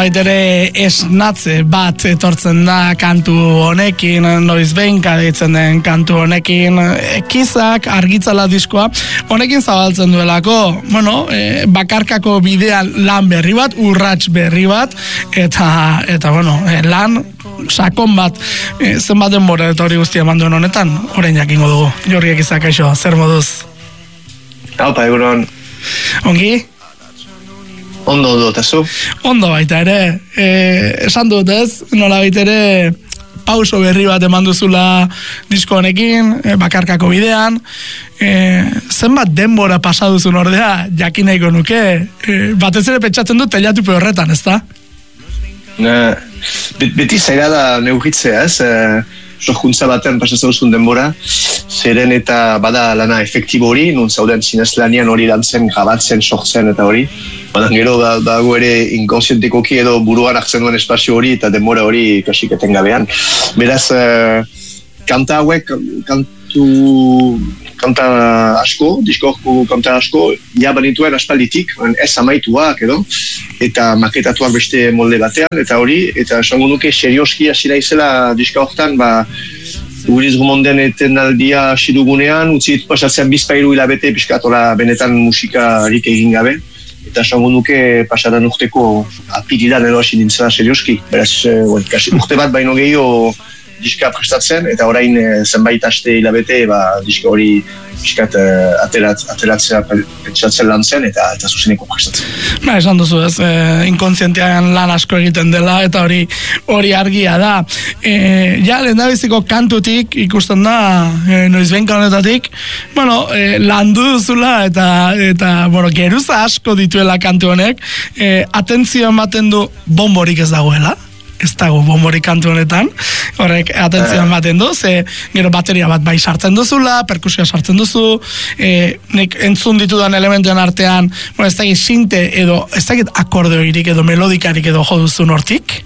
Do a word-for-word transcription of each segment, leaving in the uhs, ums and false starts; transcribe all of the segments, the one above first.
nolabait ere esnatze bat etortzen da kantu honekin, noizbehinka deitzen den kantu honekin, ekizak argitzala diskoa, honekin zabaltzen duelako, bueno, e, bakarkako bidean lan berri bat, urrats berri bat, eta, eta bueno, e, lan sakon bat, e, zenbat denbora eta hori guztia eman duen honetan, orain jakingo dugu. Jorri Ekizak, kaixo, zer moduz? Haupa, egunon. Ongi? Ondo, ondo, eta zu? Ondo baita ere, e, esan dut ez, nola baita ere, pauso berri bat eman duzula disko honekin, e, bakarkako bidean, e, zenbat denbora pasa duzun ordea, jakin nahiko nuke, e, batez ere pentsatzen dut teilatupe horretan, ez da? Ne, beti zaila da neurritzea, ez? E, Sorkuntza batean pasatzen duzun denbora, zeren eta bada lana efektibo hori, nun zauden zinez lanian hori lantzen, grabatzen, sortzen eta hori. Baina gero dago ere inkonsientekoki edo buruan hartzen duen espazio hori eta denbora hori kasik etengabean. Beraz, eh, kanta hauek, kantu, kanta asko, diskorko kanta asko, ja banituen aspalditik, ez amaituak edo, eta maketatuak beste molde batean, eta hori, eta esango nuke serioski hasi naizela diska hortan, ba, Uriz Rumonden etenaldia hasi dugunean, utzi pasatzen bizpairu hilabete pixkatola benetan musikarik egin gabe, eta esango nuke pasadan urteko apirilan edo hasi nintzela serioski. Beraz, eh, urte bat baino gehiago diska prestatzen, eta orain e, zenbait aste hilabete ba, diska hori piskat e, aterat, ateratzea pentsatzen lan zen, eta, eta zuzeneko prestatzen. Ba, esan duzu ez, e, inkontzientean lan asko egiten dela, eta hori hori argia da. E, ja, lehendabiziko kantutik ikusten da, e, noizbehinka honetatik, bueno, e, landu duzula, eta, eta bueno, geruza asko dituela kantu honek, e, atentzio ematen du bomborik ez dagoela, ez dago bombori kantu honetan, horrek atentzioa ematen du, ze gero bateria bat bai sartzen duzula, perkusioa sartzen duzu, e, nik entzun ditudan elementuen artean, bueno, ez dakit sinte edo, ez dakit akordeoirik edo melodikarik edo jo duzun hortik?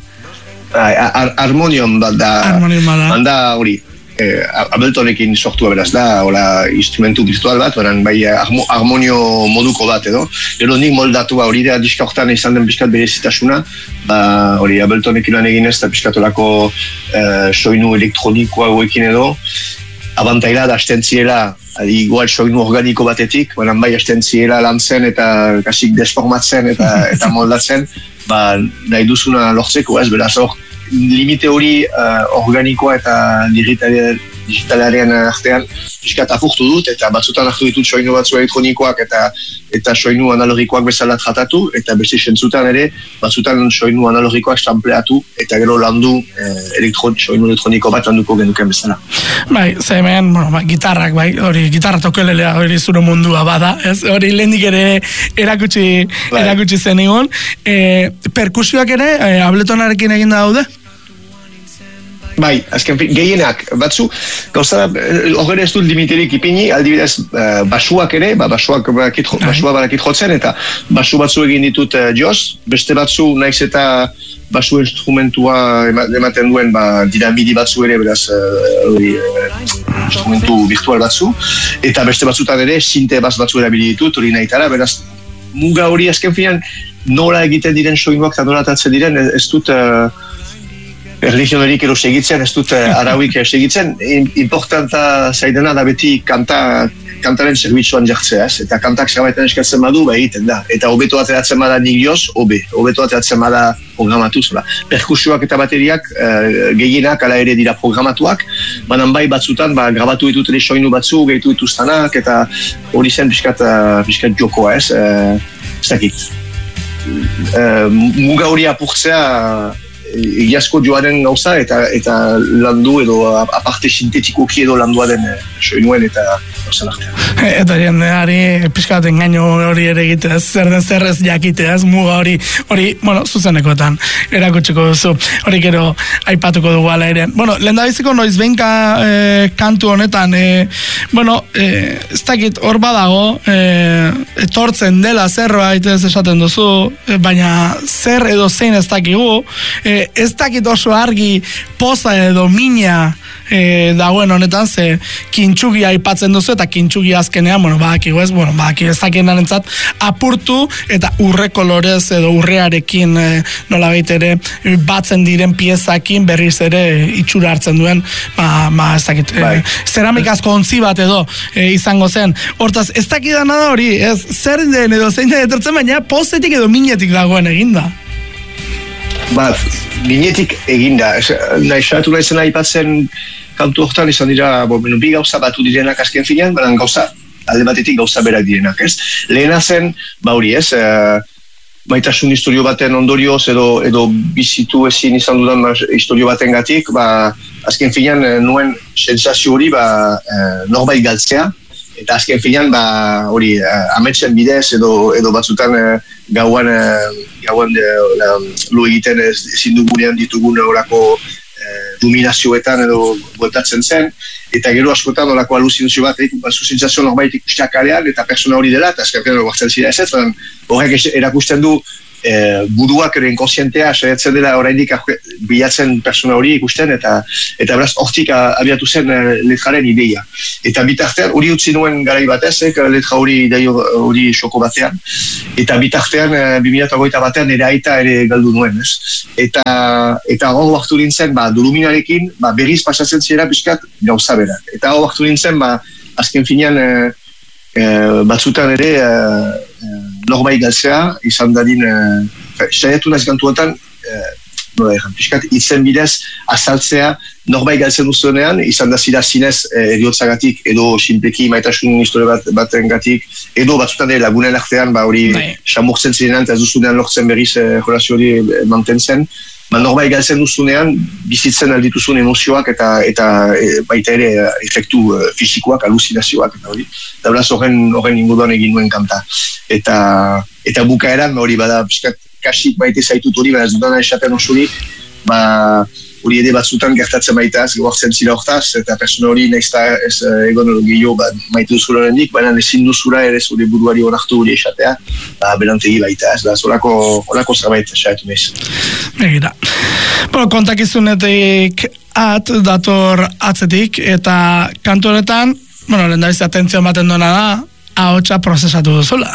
Ar harmonion bat da, harmonion bat da, handa hori, eh, Abletonekin sortua beraz da, hola instrumentu virtual bat, oran bai harmonio moduko bat edo, gero nik moldatua hori da diska hortan izan den pixkat berezitasuna, ba hori Abletonekin lan eginez eta pixkatolako eh, soinu elektronikoa hauekin edo, abantaila da hasten ziela, igual soinu organiko batetik, baina bai hasten ziela lantzen eta kasik desformatzen eta, eta moldatzen, ba nahi duzuna lortzeko, ez beraz hor, limite hori uh, organikoa eta digitalaren artean piskat apurtu dut, eta batzutan hartu ditut soinu batzu elektronikoak eta eta soinu analogikoak bezala tratatu, eta beste sentzutan ere batzutan soinu analogikoak sampleatu eta gero landu eh, elektron, soinu elektroniko bat landuko genuken bezala. Bai, ze hemen, bueno, ba, gitarrak, bai, hori gitarra tokelelea hori zure mundua bada, ez? Hori lehendik ere erakutsi, bai. erakutsi zen egon. E, perkusioak ere, e, Abletonarekin egin da daude? Bai, azken fin, gehienak, batzu, gauza, horre ez dut limiterik ipini, aldibidez, uh, basuak ere, ba, basuak barakit, basua barakit jotzen, eta basu batzu egin ditut uh, joz, beste batzu naiz eta basu instrumentua ematen duen, ba, dinamidi batzu ere, beraz, uh, uh, instrumentu virtual batzu, eta beste batzutan ere, sinte bas batzu erabili ditut, hori nahitara, beraz, muga hori azken finan, nola egiten diren soinuak eta nola atatzen diren, ez dut... Uh, Erligionerik ero segitzen, ez dut arauik segitzen, importanta zaidena da beti kanta, kantaren zerbitzuan jartzea, ez? Eta kantak zerbaitan eskatzen badu, ba egiten da. Eta hobeto ateratzen bada nik joz, hobe, hobeto ateratzen bada programatuz. Ba. Perkusioak eta bateriak eh, gehienak ala ere dira programatuak, banan bai batzutan ba, grabatu ditut ere soinu batzu, gehitu dituztanak, eta hori zen pixkat, pixkat jokoa, ez? Eh, ez dakit. Eh, muga hori apurtzea, egiazko joaren gauza eta eta landu edo aparte sintetikoki edo landua den soinuen eta gauza lartean. Eta jendeari pixkat engaino hori ere egiteaz, zer den zerrez jakiteaz, muga hori, hori, bueno, zuzenekoetan erakutsiko duzu, hori gero aipatuko dugu ala ere. Bueno, lehendabiziko noizbehinka eh, kantu honetan, eh, bueno, eh, ez dakit hor badago, eh, etortzen dela zerbait ez esaten duzu, eh, baina zer edo zein ez dakigu, eh, ez dakit oso argi poza edo mina e, dagoen honetan, ze kintsugia aipatzen duzu eta kintxugi azkenean, bueno, badakigu ez, bueno, badakigu ez dakienan entzat, apurtu eta urre kolorez edo urrearekin e, nola ere batzen diren piezakin berriz ere itxura hartzen duen, ba, ma, ez dakit, e, zeramikazko ontzi bat edo e, izango zen. Hortaz, ez dakidana da hori, ez, zer den edo zein den etortzen, baina pozetik edo minetik dagoen eginda. Ba, minetik eginda, nahi salatu nahi zen aipatzen kantu hortan izan dira, bo, bi gauza batu direnak azken finean, baina gauza, alde batetik gauza berak direnak, ez? Lehena zen, ba hori ez, e, maitasun historio baten ondorioz edo, edo bizitu ezin izan dudan historio baten gatik, ba, azken finean nuen sensazio hori ba, e, norbait galtzea, eta azken finean ba, hori ametsen bidez edo, edo batzutan e, gauan, e, gauan de, la, lo egiten ezin dugunean ditugun orako dominazioetan edo bueltatzen zen, eta gero askotan olako aluzinazio bat, bazu sentsazio norbait ikustea kalean, eta persona hori dela, eta azken guartzen zira ez ez, horrek erakusten du e, buruak ere inkonsientea, saiatzen dela oraindik bilatzen persona hori ikusten, eta eta beraz hortik abiatu zen e, letraren ideia. Eta bitartean, hori utzi nuen garai batez, eh, letra hori ideia hori xoko batean, eta bitartean, e, bi mila hogeita batean ere aita ere galdu nuen, ez? Eta eta hor hartu nintzen, ba, doluminarekin, ba, berriz pasatzen zira pixkat gauza berak. Eta hor hartu nintzen, ba, azken finean, e, e, batzutan ere, e, norbait galtzea, izan dadin, e, saiatu naiz kantuetan, e, nola egan, pixkat, itzen bidez, azaltzea, norbait galtzen duzuenean, izan da zira zinez e, eriotzagatik, edo sinpleki maitasun historia bat, baten gatik, edo batzutan ere lagunen artean, ba hori, samurtzen zirenan, eta ez duzunean lortzen berriz e, relazio hori e, mantentzen, ba norbait galtzen duzunean, bizitzen aldituzun emozioak, eta, eta e, baita ere efektu e, fisikoak, aluzinazioak, eta hori, eta beraz horren, horren inguruan egin nuen kanta. Eta, eta bukaeran, hori bada, piskat, kasik maite zaitut hori, baina ez dudana esaten osorik, ba, hori ere batzutan gertatzen baitaz, goartzen zira hortaz, eta persona hori nahizta ez egon gehiago ba, maite duzura rendik, baina ezin duzura ere zure buruari onartu hori esatea, ba, belantegi baitaz, da, zorako, horako zerbait esatu nahiz. Egira. Bueno, kontakizunetik at, dator atzetik, eta kantu honetan, bueno, lehendabiz atentzio baten duena da, ahotsa prozesatu duzula.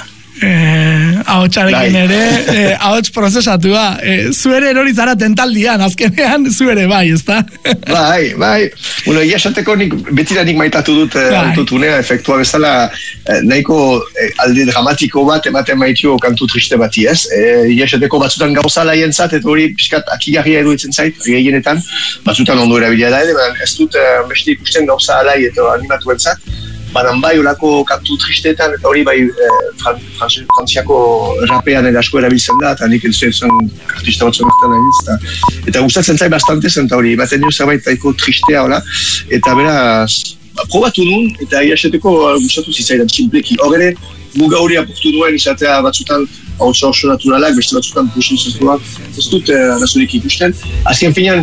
Eh, ahotsarekin ere eh, ahots prozesatua eh, zuere erori zara tentaldian azkenean zuere bai, ezta? bai, bai bueno, ia esateko nik betiranik maitatu dut eh, autotunea efektua bezala eh, nahiko eh, alde dramatiko bat ematen maitio kantu triste bati ez eh, ia esateko batzutan gauza laientzat eta hori pixkat akigarria eruditzen zait gehienetan, batzutan ondo erabilia da ere, ez dut eh, beste ikusten gauza alai eta animatu entzat banan bai olako kantu tristetan eta hori bai eh, fran, fran, frantziako rapean erasko erabiltzen da eta nik entzuetzen artista batzuen artean egiz eta, eta gustatzen zai bastante zen eta hori baten nio zerbait taiko tristea hola eta beraz ba, probatu nun eta iaseteko gustatu zitzaidan simpleki horre muga hori apurtu duen izatea batzutan hautsa oso naturalak beste batzutan pusin zentuak ez dut arazorik eh, ikusten azken finean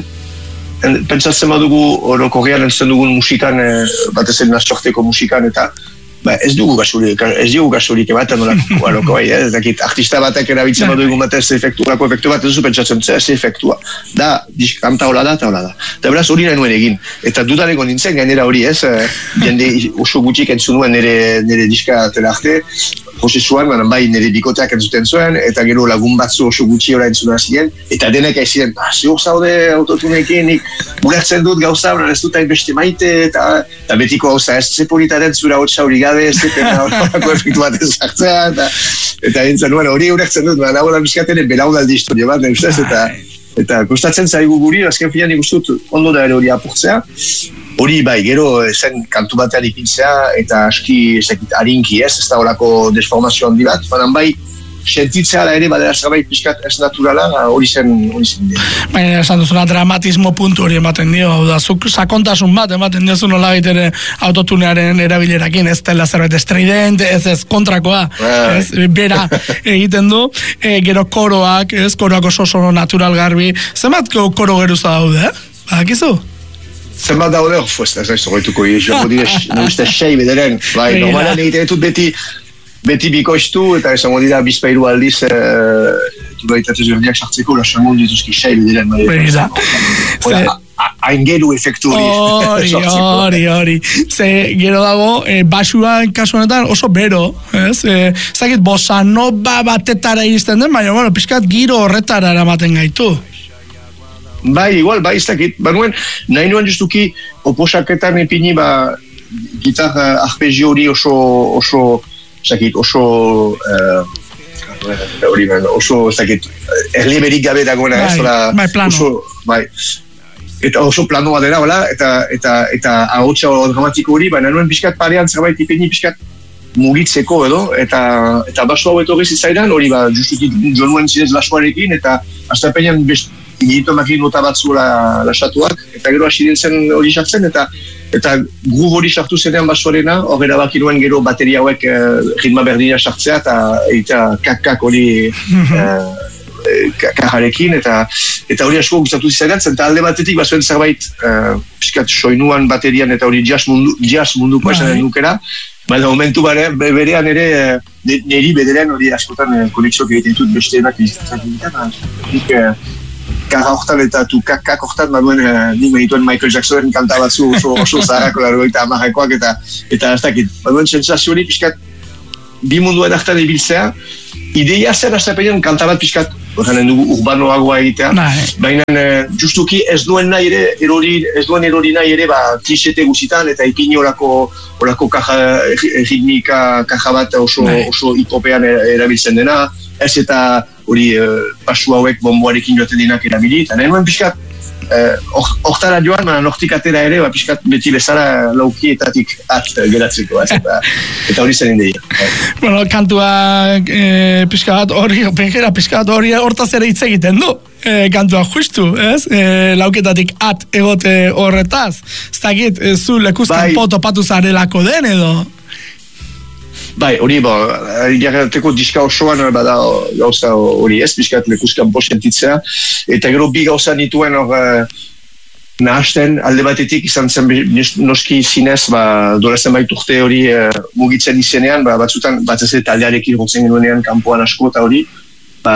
pentsatzen badugu orokorrean entzuten dugun musikan eh, batez ere nazioarteko musikan eta ba, ez dugu gasurik, ez dugu gasurik ematen olako aloko bai, ez dakit artista batek erabiltzen badugu batez efektuako efektu bat ez du pentsatzen ez efektua da, kanta hola da eta hola da eta beraz hori nahi nuen egin eta dudareko nintzen gainera hori ez jende oso gutxik entzun nuen nire, nire diska tela arte prozesuan, baina bai nire bikoteak entzuten zuen, eta gero lagun batzu oso gutxi ora entzuna ziren, eta denek aiziren, ah, ziur zaude autotunekin, nik ulertzen dut gauza, baina ez dut hain beste maite, eta, eta betiko gauza, ez zepolitaren zura hotza hori gabe, ez eta horako efektu bat ezartzea, eta, eta entzun, bueno, hori ulertzen dut, baina nagoela biskaten belaunaldi historia bat, neustez, eta eta kostatzen zaigu guri, azken filan ikustut ondo da ere hori apurtzea, hori bai, gero zen kantu batean ipintzea, eta aski ezakit harinki ez, ez da horako desformazio handi bat, baina bai, sentitzea da ere, badera zerbait pixkat ez naturala, hori zen, hori zen dira. Baina esan duzuna dramatismo puntu hori ematen dio, hau da, zuk sakontasun bat ematen diozu nola ere autotunearen erabilerakin, ez dela zerbait estrident, ez ez kontrakoa, ez, bera egiten du, e, gero koroak, ez, koroak oso oso natural garbi, zenbat koro geruza daude, eh? Badakizu? Zenbat daude, ez da, ez horretuko, jo dire, uste sei bederen, bai, normalan egiten dut beti, beti bikoiztu eta esango dira bizpairu aldiz e, tonalitate ezberdinak sartzeko lasangon dituzki sei bederen. Begira. aingeru efektu hori. Hori, hori, hori. Ze, gero dago, e, basuan kasu honetan oso bero, ez? E, zakit, bossa nova batetara iristen den, baina, bueno, pixkat giro horretara eramaten gaitu. Bai, igual, bai, ez dakit. Banuen, nahi nuen justuki, oposaketan epini, ba, gitar uh, arpegio hori oso, oso, zakit, oso, uh, hori ben, oso, zakit, erleberik gabe dagoena, bai, ez, ola, bai, plano. Oso, bai, eta oso planoa dela, hola, eta, eta, eta ahotsa dramatiko hori, baina nuen pixkat parean zerbait ipini pixkat mugitzeko edo, eta, eta baso hau etorri zitzaidan, hori, ba, justuki, jonuen zinez lasoarekin, eta hasta penean best, Gito makin nota batzu la, lasatuak, eta gero hasi zen hori sartzen, eta eta gu hori sartu zenean basoarena, hor erabaki nuen gero bateria hauek eh, ritma berdina sartzea, eta eta kak-kak hori eh, kajarekin, eta eta hori asko gustatu zizaidan, eta alde batetik bazuen zerbait eh, piskat soinuan baterian, eta hori jazz, mundu, jazz munduko esan nukera, baina momentu bare, berean ere niri bederen hori askotan konektxok egiten dut besteenak izan egiten, nik karra hortan eta tu kak-kak hortan, baduen uh, nik behituen Michael Jacksonen kanta batzu oso, oso zaharako largoita amarekoak, eta eta ez dakit, baduen sensazio hori pixkat bi munduen hartan ibiltzea, ideia zer astapenean kanta bat pixkat horren dugu urbanoagoa egitea, baina uh, justuki ez duen nahi ere erori, ez duen erori nahi ere ba, trisete guzitan, eta ipini orako orako kaja, ritmika kaja bat oso, oso hipopean erabiltzen dena, ez eta hori pasu hauek bomboarekin joaten dinak erabili, eta nahi nuen pixkat hortara joan, baina nortik atera ere, ba, pixkat beti bezala laukietatik at geratzeko, eta, eta hori zen indeia. Bueno, kantua e, pixkat hori, penjera pixkat hori hortaz ere hitz egiten du, e, kantua justu, ez? E, lauketatik at egote horretaz, ez dakit, e, zu lekuzkan bai. Topatu zarelako den edo? Bai, hori, bo, jarreteko diska osoan bada gauza hori ez, bizkat lekuzkan posentitzea, eta gero bi gauza nituen hor nahasten, alde batetik izan zen noski zinez, ba, dolezen bait urte hori uh, mugitzen izenean, ba, batzutan batzez taldearekin gotzen genuenean kanpoan asko eta hori, ba,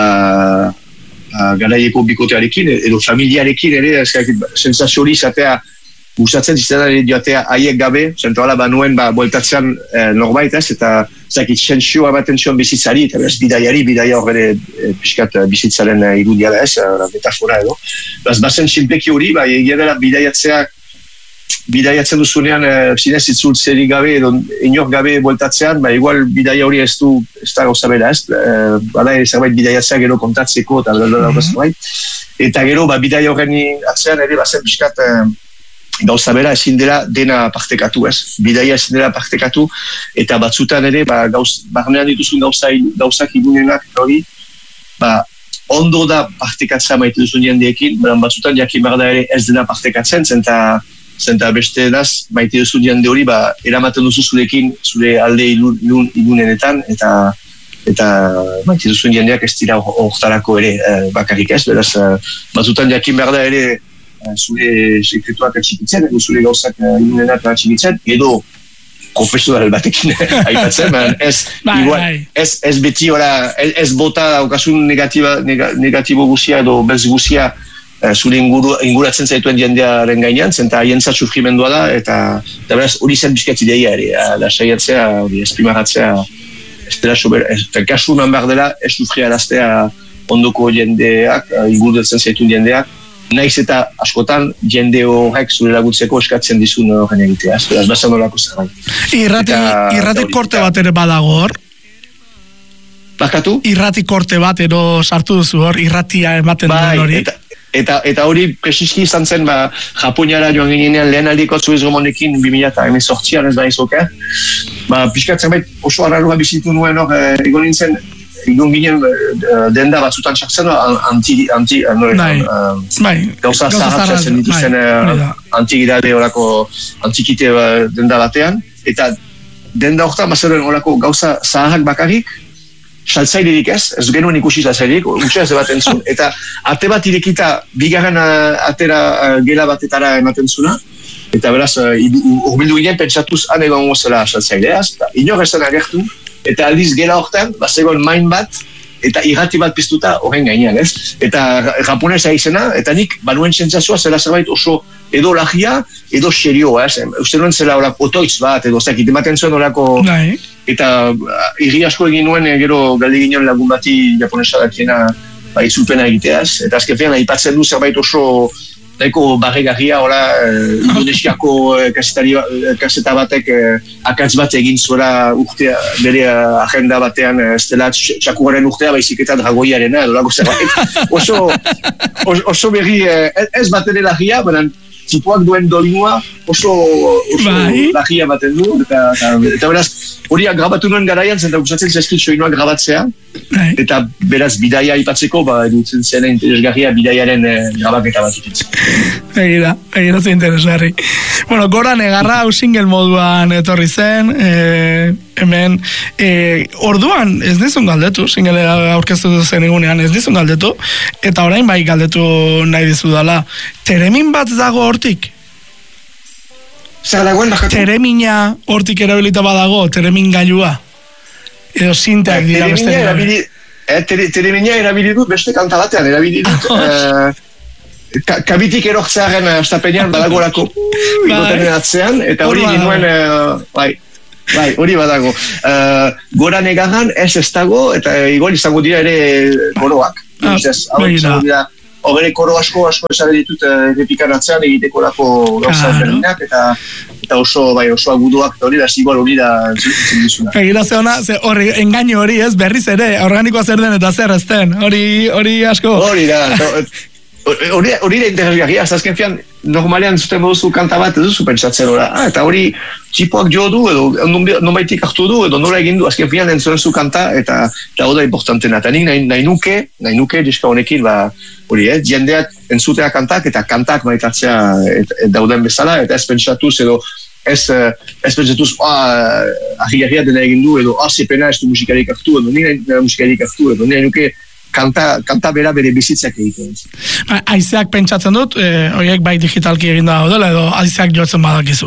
ba, garaieko bikotearekin, edo familiarekin ere, sensazio hori izatea, gustatzen zizetan ere joatea haiek gabe, zentroala banuen ba, bueltatzean eh, norbait ez, eta zakit sensioa baten zion bizitzari, eta beraz bidaiari, bidaia hor bere eh, pixkat bizitzaren eh, irudiala ez, eh, metafora edo. Beraz, bazen simpleki hori, ba, egia dela bidaiatzea, bidaiatzen duzunean eh, zinez itzultzerik gabe, edo inor gabe bueltatzean, ba, igual bidaia hori ez du, ez da gauza bera ez, eh, bada ere zerbait bidaiatzea gero kontatzeko, eta bla, bla, bla, eta gero ba, bidaia horren atzean ere, bazen pixkat, eh, gauza bera ezin dela dena partekatu ez, bidaia ezin dela partekatu, eta batzutan ere, ba, gauz, barnean dituzun gauza, gauzak ilunenak hori, ba, ondo da partekatzea maite duzun jendeekin, batzutan jakin behar da ere ez dena partekatzen, zenta, zenta beste edaz, maite duzun jende hori, ba, eramaten duzu zurekin, zure alde ilun, ilun, ilunenetan, eta eta maite duzun jendeak ez dira hortarako ere eh, bakarrik ez, beraz, eh, batzutan jakin behar da ere zure sekretuak atxikitzen, edo zure gauzak ilunenak atxikitzen, edo profesional batekin aipatzen, ez, bai, igual, bai. ez, ez beti ora, ez, ez bota daukasun negatiba, neg, negatibo guzia edo bez guzia uh, zure inguru, inguratzen zaituen jendearen gainean, zenta haientzat sufrimendua da, eta, eta beraz hori zen bizkatzi deia ere, da saiatzea, hori esprimaratzea, ez dela sober, eta kasu eman behar dela, ez sufriaraztea ondoko jendeak, uh, inguratzen zaituen jendeak, naiz eta askotan jende horrek zure lagutzeko eskatzen dizun horren egitea. Ez bazan horako zerbait. Irrati, irrati korte bat ere badago hor? Bakatu? Irrati korte bat ero sartu duzu hor, irratia ematen bai, duen hori. Eta, eta, eta hori presiski izan zen, ba, Japoniara joan ginean lehen aldiko Suez Romonekin bi mila hemezortzian ez da izoke. Ba, pixkat zerbait oso arrarua bizitu nuen hor, egon nintzen, egon ginen denda batzutan sartzen, anti, anti, gauza zahartzen dituzten antigidade horako antikite denda batean, eta denda horretan bazaren horako gauza zaharrak bakarrik, saltzailerik ez, ez genuen ikusi saltzailerik, utxe ez bat entzun, eta ate bat irekita bigarren atera gela batetara ematen zuna, eta beraz, urbildu ginen pentsatuz han egon gozela saltzaileaz, eta inor esan agertu, eta aldiz gela hortan, bazegoen main bat, eta irrati bat piztuta horren gainean, ez? Eta japonesa izena, eta nik banuen sentsazioa zela zerbait oso edo lagia, edo serioa, ez? Uste nuen zela olako otoitz bat, edo zakit, ematen zuen olako... Bai. Eta irri asko egin nuen, gero galde ginen lagun bati japonesa dakiena ba, itzulpena egiteaz, eta azkenean aipatzen du zerbait oso daiko barregarria, hola, Indonesiako kaseta batek akatz bat egin zuela urtea, bere agenda batean, ez dela txakuraren urtea, baizik eta dragoiarena, edo lago zerbait. Oso, oso berri, ez baten lagia, baina zipoak duen dolinua oso, oso lagia baten du, eta, eta, eta beraz, hori grabatu nuen garaian, zenta gustatzen zezkit soinua grabatzea, eta beraz bidaia ipatzeko, ba, edutzen zena interesgarria bidaiaren eh, grabaketa bat ikitzen. Egira, egira zen interesgarri. Bueno, Gora Negarra hau single moduan etorri zen, eh, hemen, eh, orduan ez nizun galdetu, single aurkeztu zen egunean ez nizun galdetu, eta orain bai galdetu nahi dizu dala. Teremin bat dago hortik? Zer dagoen, bakatu? Teremina hortik erabilita badago, teremin gailua. Edo sinteak dira beste erabili, eh, tere, Teremina erabili dut beste kanta batean, erabili dut. eh, ka, kabitik erortzearen astapenean badagorako igotenen atzean, eta hori ginuen, eh, bai, bai, hori badago. Eh, Gora Negarran ez ez dago, eta igual izango dira ere koroak. Ah, hau izango dira. Hogere koro asko, asko esabe ditut repikan atzean egiteko lako gauza berdinak, eta eta oso, bai, oso aguduak, eta hori da, igual hori da zintzen dizuna. Egira ze ona, ze hori, engaino hori ez, berriz ere, organikoa zer den eta zer ezten, hori, hori asko. Hori da, hori da interesgarria, azken fian, normalean zuten moduzu kanta bat, ez duzu pentsatzen ora, ah, eta hori txipoak jo du, edo nonbaitik hartu du, edo nola egin du, azken fian entzuren zu kanta, eta hau da importantena, eta nik nahi, nahi nuke, nahi nuke, diska honekin, ba, hori, eh, jendeak entzutea kantak, eta kantak maitatzea et, et dauden bezala, eta ez pentsatuz, edo ez, ez pentsatuz, ah, ahigarria dena egin du, edo, ah, zepena ez du musikarik hartu, edo nik nahi musikarik hartu, edo nahi nuke, Kanta, kanta bera bere bizitzak egiten. Ba, aizeak pentsatzen dut, e, horiek bai digitalki egin da dela, edo aizeak jotzen badakizu?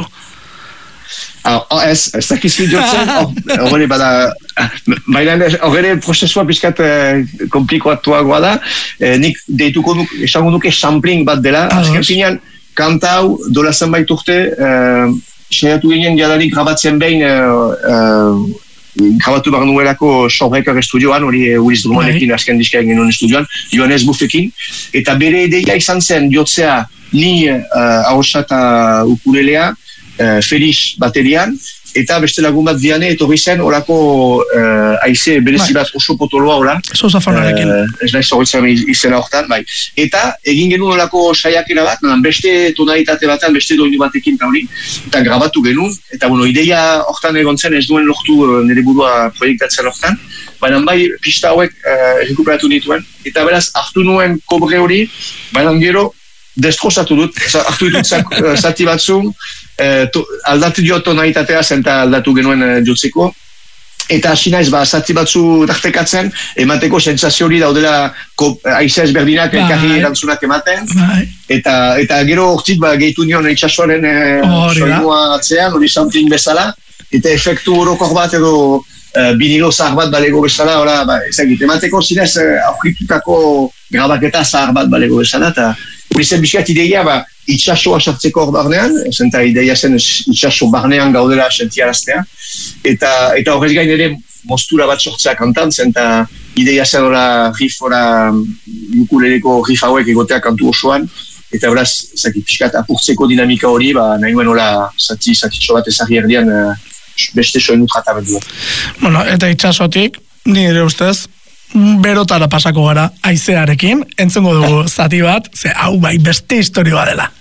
Ah, oh, ez, ez dakizu jotzen, hori oh, bada, baina hori prozesua pixkat eh, komplikoatuagoa da, eh, nik deituko nuk, esango nuke sampling bat dela, azken finean, kanta hau dola zenbait urte, eh, sinatu ginen jadarik grabatzen behin, eh, eh, grabatu behar nuelako Shawbreaker estudioan, hori Willis Drummondekin azken diska egin nuen estudioan, Johannes Buffekin, eta bere ideia izan zen jotzea ni uh, ahosa eta ukulelea, uh, Felix baterian, eta beste lagun bat diane, etorri zen horako uh, aize berezi bat oso potoloa hola. Sosa Fanarekin. Uh, ez nahi zorritzen izena hortan, bai. Eta egin genuen horako saiakera bat, beste tonalitate batean, beste doinu batekin eta hori, eta grabatu genuen, eta bueno, ideia hortan egon zen, ez duen lortu uh, nire burua proiektatzen hortan, baina bai pista hauek uh, rekuperatu nituen, eta beraz hartu nuen kobre hori, baina gero destrozatu dut, hartu ditut zati batzu, Eh, to, aldatu dio tonalitatea zenta aldatu genuen eh, jotzeko, eta hasi naiz ba zati batzu tartekatzen, emateko sentsazio hori daudela aize ezberdinak elkarri erantzunak ematen, eta eta gero hortik ba gehitu nion itsasoaren eh, soinua atzean, hori sampling bezala, eta efektu orokor bat edo eh, vinilo zahar bat balego bezala, ora, ba, ezagit, emateko zinez eh, aurkitutako grabaketa zahar bat balego bezala, eta hori zen bizkat ideia, ba, itxasoa sartzeko hor barnean, zenta ideia zen itxaso barnean gaudela sentiaraztea, eta, eta horrez gain ere mostura bat sortzea kantan, zenta ideia zen ora riff, ora ukuleleko riff hauek egotea kantu osoan, eta beraz, zaki pixkat apurtzeko dinamika hori, ba, nahi nuen ora zati, zatitxo bat ezagri erdian uh, beste soinu tratamendua. Bueno, eta itxasotik, nire ustez, berotara pasako gara aizearekin, entzungo dugu zati bat, ze hau bai beste historioa dela.